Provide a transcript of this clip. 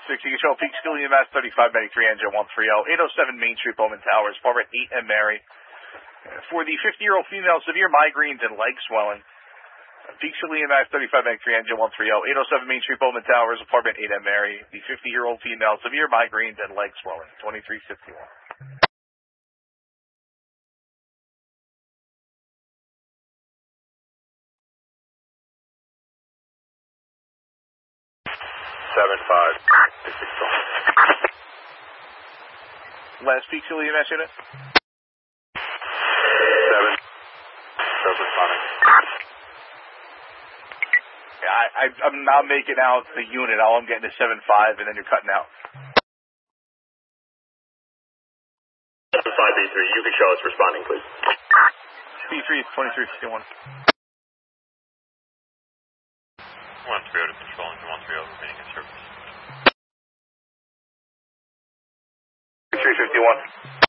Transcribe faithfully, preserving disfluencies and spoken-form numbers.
sixty, you show Peekskill E M S thirty-five ninety-three, engine one thirty, eight oh seven Main Street, Bowman Towers, apartment eight M Mary. For the fifty-year-old female, severe migraines and leg swelling. Peekskill E M S thirty-five ninety-three, engine one thirty, eight oh seven Main Street, Bowman Towers, apartment eight M Mary. The fifty-year-old female, severe migraines and leg swelling, twenty-three fifty-one. Seven five. Last Peekskill E M S unit. Seven. Seven responding. Yeah, I, I, I'm not making out the unit. All I'm getting is seven five, and then you're cutting out. Seven five B three. You can show us responding, please. B three is twenty-three fifty-one. One three zero to control engine one three zero remaining in service. three fifty-one.